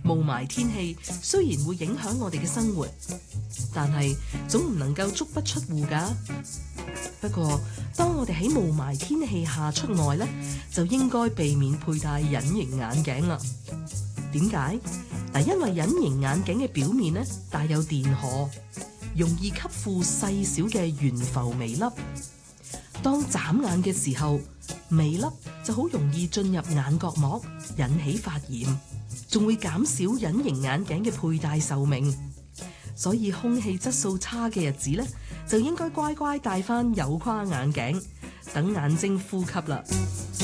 霧霾天氣雖然會影響我哋嘅生活，但係總唔能夠足不出戶㗎。不過，當我哋喺霧霾天氣下出外呢，就應該避免佩戴隱形眼鏡啦。點解？因為隱形眼鏡嘅表面呢帶有電荷，容易吸附細小嘅懸浮微粒。當眨眼嘅時候，微粒就好容易進入眼角膜，引起發炎，仲會減少隱形眼鏡嘅佩戴壽命。所以空氣質素差嘅日子呢，就應該乖乖戴返有框眼鏡，等眼睛呼吸啦。